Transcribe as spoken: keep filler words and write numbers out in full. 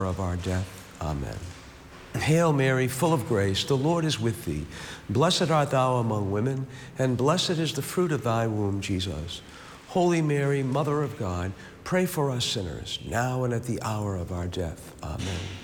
of our death. Amen. Hail Mary, full of grace, the Lord is with thee. Blessed art thou among women, and blessed is the fruit of thy womb, Jesus. Holy Mary, Mother of God, pray for us sinners, now and at the hour of our death. Amen.